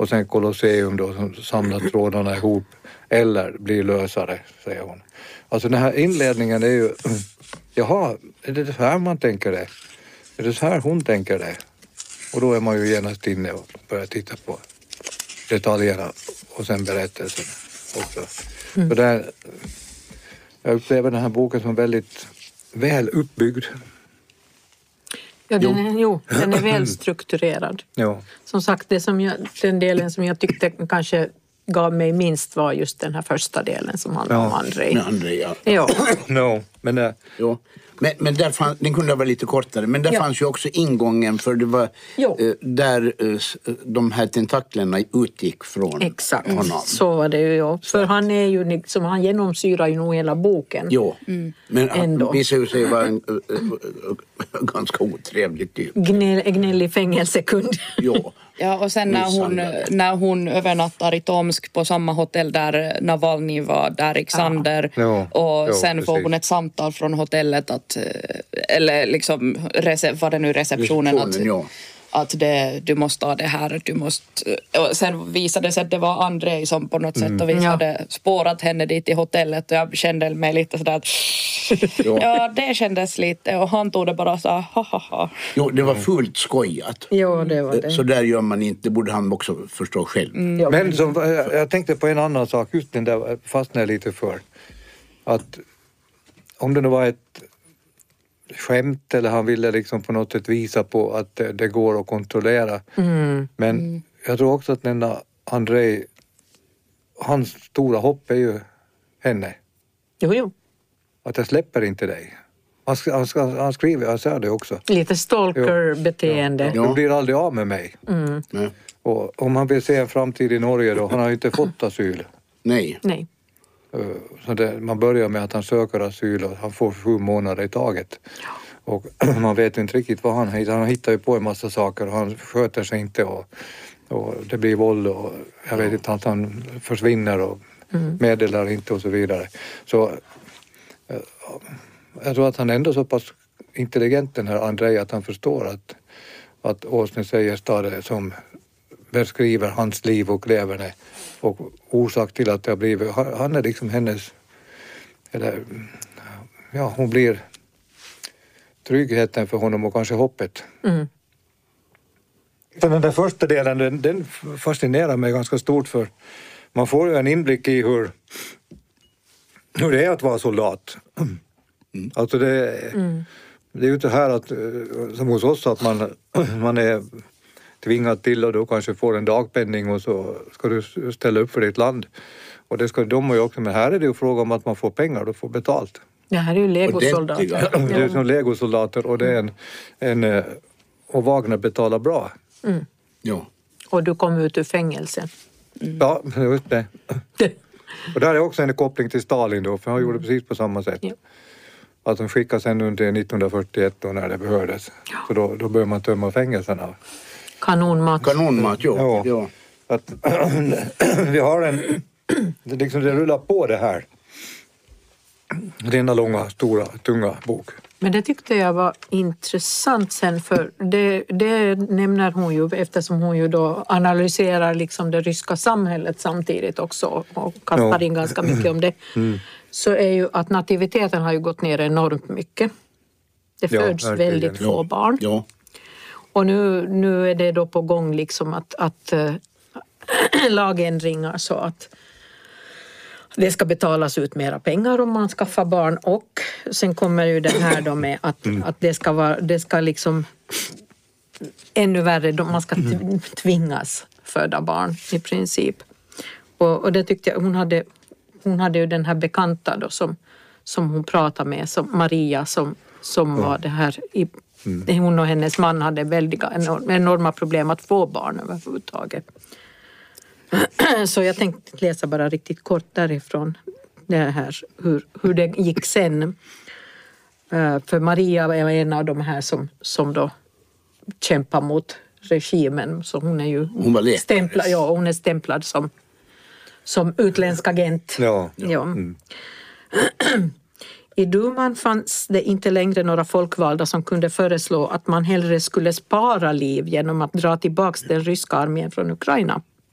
och sen Colosseum då som samlar trådarna ihop eller blir lösare, säger hon. Alltså den här inledningen är ju, jaha, är det så här man tänker det? Är det så här hon tänker det? Och då är man ju genast inne och börjar titta på detaljerna och sen berättelsen också. Så där, jag upplever den här boken som väldigt väl uppbyggd. Ja, den är väl strukturerad. Ja. Som sagt, den delen som jag tyckte kanske gav mig minst var just den här första delen som handlar om Andrei. Med Andrei, ja. Ja. No, men Jo. Men där fanns, den kunde vara lite kortare, men där fanns ju också ingången, för det var där de här tentaklerna utgick från. Exakt, honom. så var det ju. Ja. För han är ju liksom, han genomsyrar ju nog hela boken. Jo, men Ändå. han visade sig vara en ganska otrevlig typ. Gnällig fängelsekund. Jo. Ja, och sen när hon övernattar i Tomsk på samma hotell där Navalny var, där Alexander, sen får hon ett samtal från hotellet att, eller liksom, var det nu receptionen att du måste ha det här, du måste, och sen visade det sig att det var Andrei som på något sätt och vi hade spårat henne dit i hotellet och jag kände mig lite sådär att ja, det kändes lite och han tog det bara så ha. Jo, det var fullt skojat. Ja, det var det. Så där gör man inte, det borde han också förstå själv. Men jag tänkte på en annan sak, just den där fastnade jag lite för. Att om det nu var ett skämt eller han ville liksom på något sätt visa på att det går att kontrollera. Men jag tror också att denna Andrei, hans stora hopp är ju henne. Jo. Att jag släpper inte dig. Han skriver, jag säger det också. Lite stalker-beteende. Du blir aldrig av med mig. Och om han vill se en framtid i Norge då, han har ju inte fått asyl. Nej. Så man börjar med att han söker asyl och han får 7 månader i taget. Och man vet inte riktigt vad han hittar. Han hittar ju på en massa saker och han sköter sig inte och det blir våld och jag vet inte att han försvinner och meddelar inte och så vidare. Så jag tror att han är ändå så pass intelligent, den här Andrei, att han förstår att Åsne Seierstad som beskriver hans liv och leverne och orsak till att det har blivit, han är liksom hennes, eller ja, hon blir tryggheten för honom och kanske hoppet. Så den där första delen, den fascinerar mig ganska stort, för man får ju en inblick i hur det är att vara soldat. Alltså det är ju inte här att, som hos oss, att man är tvingad till och då kanske får en dagpenning och så ska du ställa upp för ditt land. Och det ska de ju också, men här är det ju fråga om att man får pengar och får betalt. Det här är ju legosoldater. Det är som legosoldater och det är och Wagner betalar bra. Ja. Och du kom ut ur fängelsen. Ja, just det. Och där är också en koppling till Stalin då, för han gjorde precis på samma sätt. Att de skickade sen under 1941 då när det behövdes. Så då började man tömma fängelserna. Kanonmat, ja. Att, vi har det rullar på det här. Denna långa, stora, tunga bok. Men det tyckte jag var intressant sen, för det nämner hon ju eftersom hon ju då analyserar liksom det ryska samhället samtidigt också och kastar in ganska mycket om det. Så är ju att nativiteten har ju gått ner enormt mycket. Det föds väldigt få barn. Ja. Och nu är det då på gång liksom att lagändringar så att det ska betalas ut mera pengar om man skaffar barn, och sen kommer ju det här då med att det ska liksom ännu värre, man ska tvingas föda barn i princip. Och det tyckte jag, hon hade ju den här bekanta då som hon pratade med, som Maria som var det här hon och hennes man hade enorma problem att få barn överhuvudtaget. Så jag tänkte läsa bara riktigt kort därifrån det här, hur det gick sen. För Maria var en av de här som då kämpar mot regimen. Så hon är ju stämplad, hon är stämplad som utländsk agent. Ja. I Duman fanns det inte längre några folkvalda som kunde föreslå att man hellre skulle spara liv genom att dra tillbaka den ryska armén från Ukraina.